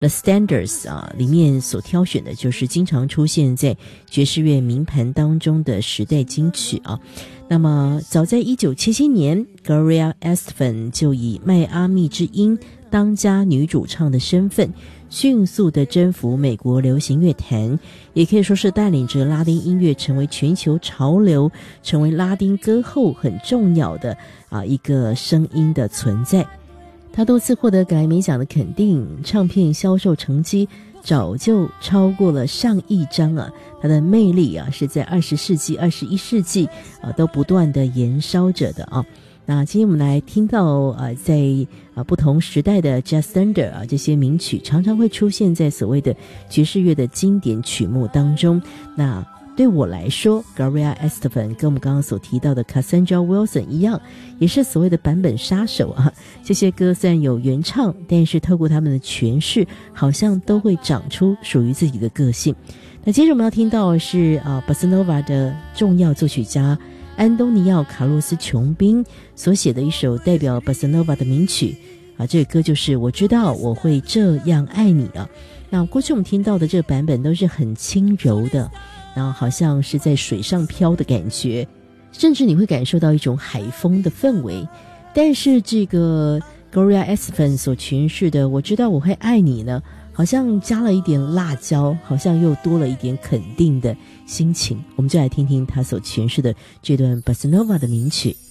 The Standards 里面所挑选的就是经常出现在爵士乐名盘当中的时代金曲啊。那么早在1977年 Gloria Estefan 就以迈阿密之音当家女主唱的身份迅速地征服美国流行乐坛，也可以说是带领着拉丁音乐成为全球潮流，成为拉丁歌后很重要的一个声音的存在。他多次获得格莱美奖的肯定，唱片销售成绩早就超过了上亿张啊！他的魅力是在20世纪、21世纪都不断的延烧着的啊。那今天我们来听到在不同时代的 Jazz Standard 这些名曲常常会出现在所谓的爵士乐的经典曲目当中。那对我来说 Gloria Estefan 跟我们刚刚所提到的 Cassandra Wilson 一样，也是所谓的版本杀手啊。这些歌虽然有原唱，但是透过他们的诠释好像都会长出属于自己的个性。那接着我们要听到的是巴斯诺瓦的重要作曲家安东尼奥·卡洛斯·琼宾所写的一首代表巴斯诺瓦的名曲这个歌就是我知道我会这样爱你了。那过去我们听到的这个版本都是很轻柔的，然后好像是在水上漂的感觉，甚至你会感受到一种海风的氛围。但是这个 Gloria Estefan 所诠释的我知道我会爱你呢，好像加了一点辣椒，好像又多了一点肯定的心情。我们就来听听他所诠释的这段 Bossa Nova 的名曲。